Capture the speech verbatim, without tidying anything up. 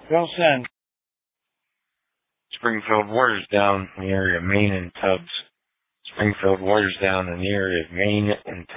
Bill send. Springfield Warriors down in the area of Maine and Tubbs. Springfield Warriors down in the area of Maine and Tubbs.